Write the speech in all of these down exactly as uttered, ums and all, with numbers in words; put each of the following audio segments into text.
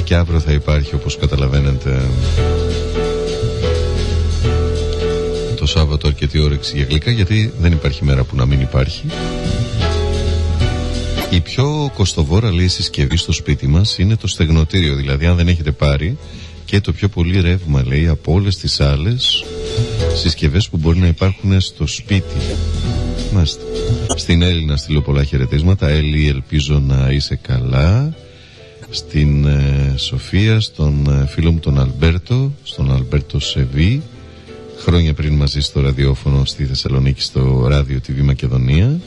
Και αύριο θα υπάρχει, όπως καταλαβαίνετε, το Σάββατο αρκετή όρεξη για γλυκά, γιατί δεν υπάρχει μέρα που να μην υπάρχει. Η πιο κοστοβόρα, λέει, συσκευή στο σπίτι μας είναι το στεγνοτήριο. Δηλαδή, αν δεν έχετε πάρει, και το πιο πολύ ρεύμα, λέει, από όλες τις άλλες συσκευές που μπορεί να υπάρχουν στο σπίτι. Μάλιστα. Στην Έλλη να στείλω πολλά χαιρετίσματα. Έλλη, ελπίζω να είσαι καλά. Στην ε, Σοφία, στον ε, φίλο μου τον Αλμπέρτο, στον Αλμπέρτο Σεβί, χρόνια πριν μαζί στο ραδιόφωνο στη Θεσσαλονίκη, στο Ράδιο τι βι Μακεδονία.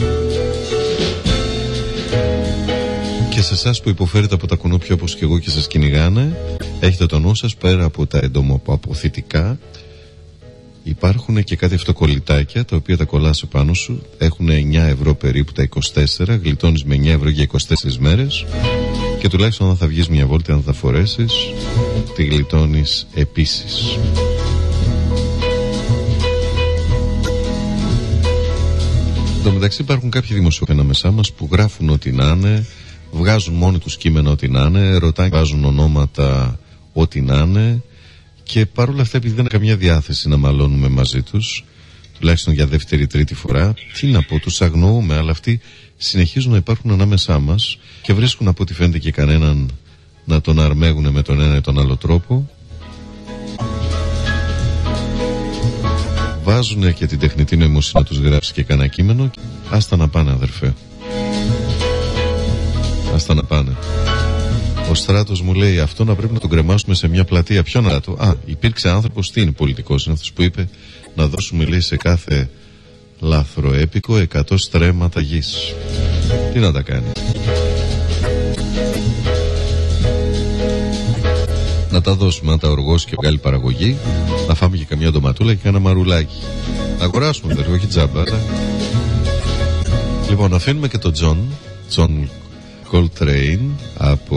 Και σε εσάς που υποφέρετε από τα κουνούπια όπως και εγώ και σας κυνηγάνε, έχετε το νου σας, πέρα από τα εντομοποθητικά υπάρχουν και κάτι αυτοκολλητάκια, τα οποία τα κολλάς επάνω σου, έχουν εννιά ευρώ περίπου τα είκοσι τέσσερα, γλιτώνεις με εννιά ευρώ για είκοσι τέσσερις μέρες, και τουλάχιστον αν θα βγεις μια βόλτα, αν θα φορέσεις, τη γλιτώνεις επίσης. Εν τω μεταξύ υπάρχουν κάποιοι δημοσιογράφοι ανάμεσά μας που γράφουν ό,τι να είναι, βγάζουν μόνοι τους κείμενα ό,τι να είναι, ρωτάνε, βάζουν ονόματα ό,τι να είναι, και παρόλα αυτά, επειδή δεν έχουμε καμιά διάθεση να μαλώνουμε μαζί τους, τουλάχιστον για δεύτερη τρίτη φορά, τι να πω, τους αγνοούμε, αλλά αυτοί συνεχίζουν να υπάρχουν ανάμεσά μας και βρίσκουν από ό,τι φαίνεται και κανέναν να τον αρμέγουν με τον ένα ή τον άλλο τρόπο. Βάζουν και την τεχνητή νοημοσύνη να τους γράψει και κανένα κείμενο. Άστα να πάνε, αδερφέ. Άστα να πάνε. Ο Στράτος μου λέει, αυτό να πρέπει να τον κρεμάσουμε σε μια πλατεία. Ποιον να το. Α, υπήρξε άνθρωπος, τι είναι πολιτικός, είναι αυτός που είπε να δώσουμε, λέει, σε κάθε λαθροέπικο εκατό στρέμματα γης. Τι να τα κάνει. Να τα δώσουμε, να τα οργώσει και βγάλει παραγωγή, να φάμε και καμιά ντοματούλα και κάνα μαρουλάκι. Να αγοράσουμε, δηλαδή, όχι τζάμπα, αλλά... Λοιπόν, αφήνουμε και τον Τζον Τζον Coltrane από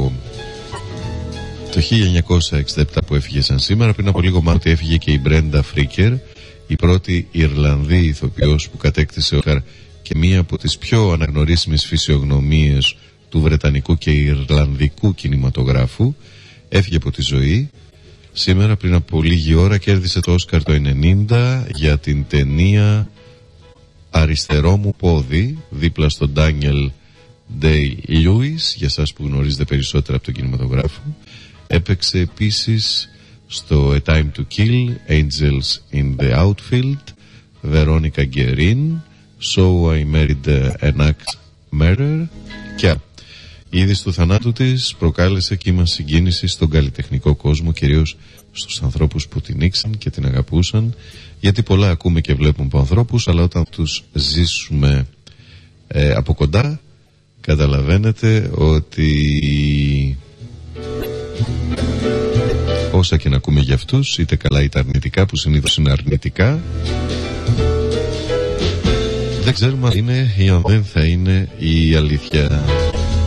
το χίλια εννιακόσια εξήντα επτά που έφυγε σαν σήμερα. Πριν από λίγο μάλλον ότι έφυγε και η Brenda Fricker, η πρώτη Ιρλανδή ηθοποιός που κατέκτησε Όσκαρ και μία από τις πιο αναγνωρίσιμες φυσιογνωμίες του βρετανικού και ιρλανδικού κινηματογράφου. Έφυγε από τη ζωή σήμερα πριν από λίγη ώρα. Κέρδισε το Όσκαρ το ενενήντα για την ταινία Αριστερό μου πόδι, δίπλα στον Daniel Day-Lewis, για σας που γνωρίζετε περισσότερα από τον κινηματογράφο. Έπαιξε επίσης στο A Time to Kill, Angels in the Outfield, Veronica Guerin, So I Married an Axe Murderer, και η είδηση του θανάτου της προκάλεσε κύμα συγκίνηση στον καλλιτεχνικό κόσμο, κυρίως στους ανθρώπους που την ήξεραν και την αγαπούσαν, γιατί πολλά ακούμε και βλέπουμε από ανθρώπους, αλλά όταν τους ζήσουμε ε, από κοντά, καταλαβαίνετε ότι όσα και να ακούμε για αυτούς, είτε καλά είτε αρνητικά, που συνήθως είναι αρνητικά, δεν ξέρουμε αν είναι ή αν δεν θα είναι η αλήθεια.